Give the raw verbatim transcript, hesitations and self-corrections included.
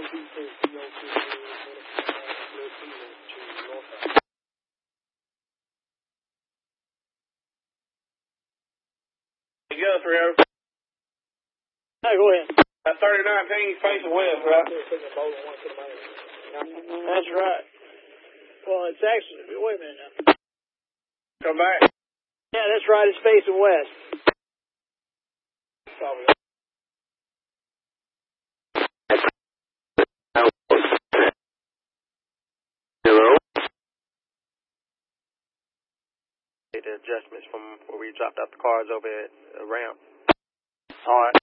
You go, three oh. Hey, go ahead. At thirty nineteen, facing west, right? That's right. Well, it's actually, wait a minute now. Come back. Yeah, that's right. It's facing west. Hello? The adjustments from where we dropped off the cars over at the ramp. All right.